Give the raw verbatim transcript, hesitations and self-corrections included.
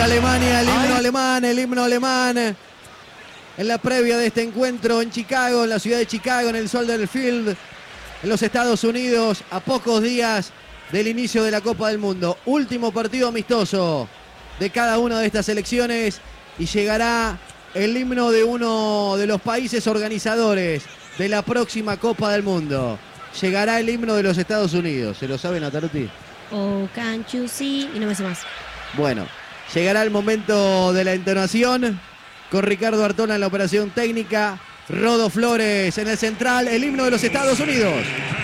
Alemania, el himno Ay. alemán, el himno alemán. En la previa de este encuentro en Chicago, en la ciudad de Chicago, en el Soldier Field, en los Estados Unidos, a pocos días del inicio de la Copa del Mundo. Último partido amistoso de cada una de estas selecciones y llegará el himno de uno de los países organizadores de la próxima Copa del Mundo. Llegará el himno de los Estados Unidos. ¿Se lo saben, Nataruti? Oh, can't you see? Y no me sé más. Bueno, llegará el momento de la entonación con Ricardo Artola en la operación técnica, Rodo Flores en el central, el himno de los Estados Unidos.